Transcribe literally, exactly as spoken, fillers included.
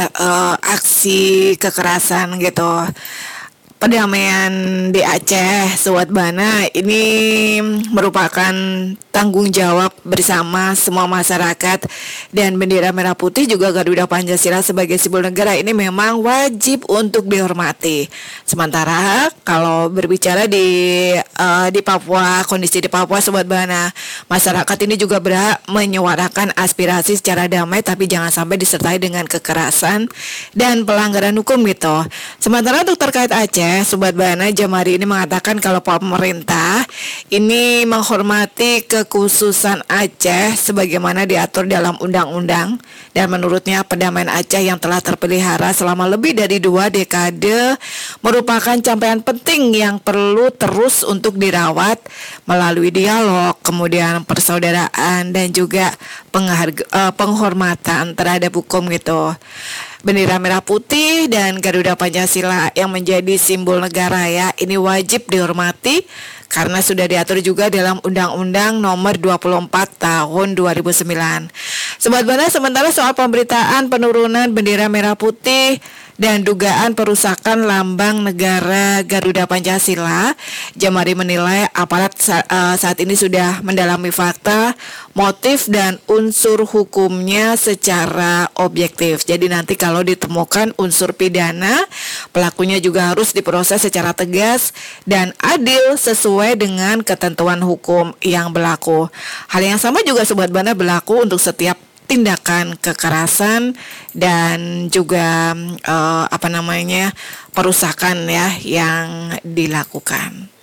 eh, aksi kekerasan gitu. Perdamaian di Aceh, Suat Bana ini merupakan tanggung jawab bersama semua masyarakat, dan bendera merah putih juga Garuda Pancasila sebagai simbol negara ini memang wajib untuk dihormati. Sementara kalau berbicara di eh, di Papua, kondisi di Papua Sobat Bana, masyarakat ini juga berhak menyuarakan aspirasi secara damai tapi jangan sampai disertai dengan kekerasan dan pelanggaran hukum gitu. Sementara untuk terkait Aceh, Sobat Bana, Jamari ini mengatakan kalau pemerintah ini menghormati kekhususan Aceh sebagaimana diatur dalam undang-undang, dan menurutnya perdamaian Aceh yang telah terpelihara selama lebih dari dua dekade merupakan capaian penting yang perlu terus untuk dirawat melalui dialog, kemudian persaudaraan dan juga pengharga, eh, penghormatan terhadap hukum gitu. Bendera merah putih dan Garuda Pancasila yang menjadi simbol negara ya, ini wajib dihormati karena sudah diatur juga dalam Undang-Undang Nomor dua puluh empat Tahun dua ribu sembilan. Sobat Bana, sementara soal pemberitaan penurunan bendera merah putih dan dugaan perusakan lambang negara Garuda Pancasila, Jamari menilai aparat sa- eh, saat ini sudah mendalami fakta, motif dan unsur hukumnya secara objektif. Jadi nanti kalau ditemukan unsur pidana, pelakunya juga harus diproses secara tegas dan adil sesuai dengan ketentuan hukum yang berlaku. Hal yang sama juga Sobat Bana berlaku untuk setiap tindakan kekerasan dan juga eh, apa namanya perusakan ya yang dilakukan.